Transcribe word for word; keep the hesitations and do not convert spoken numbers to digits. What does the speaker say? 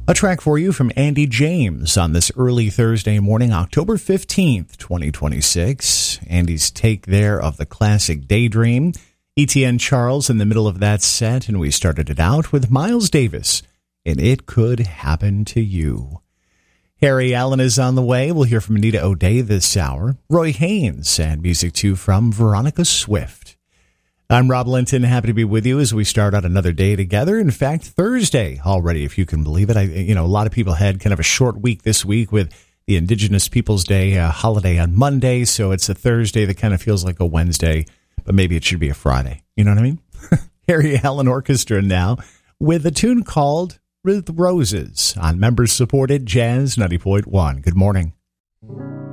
A track for you from Andy James on this early Thursday morning, October fifteenth, twenty twenty-six. Andy's take there of the classic Daydream. Etienne Charles in the middle of that set, and we started it out with Miles Davis, and It Could Happen to You. Harry Allen is on the way. We'll hear from Anita O'Day this hour. Roy Haynes and music too from Veronica Swift. I'm Rob Linton, happy to be with you as we start out another day together. In fact, Thursday already, if you can believe it. I, you know, a lot of people had kind of a short week this week with the Indigenous Peoples Day uh, holiday on Monday, so it's a Thursday that kind of feels like a Wednesday, but maybe it should be a Friday. You know what I mean? Harry Allen Orchestra now with a tune called With Roses on members-supported Jazz ninety point one. Good morning.